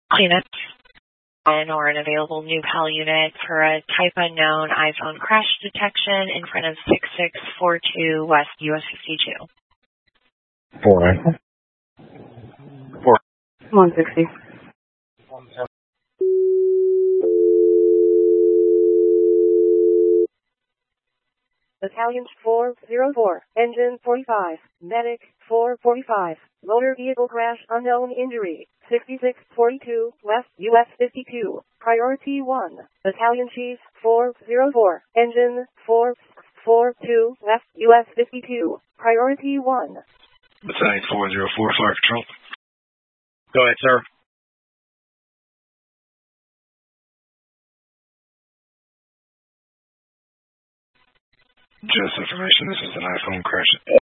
cleanup or an available new PAL unit for a type unknown iPhone crash detection in front of 6642 West US 52. 4-9. 160. Battalion 404, Engine 45, Medic 445, Motor Vehicle Crash Unknown Injury, 6642 West US 52, Priority 1, Battalion Chief 404, Engine 442 West US 52, Priority 1. Battalion 404, Fire Patrol. Go ahead, sir. Just information, this is an iPhone crash.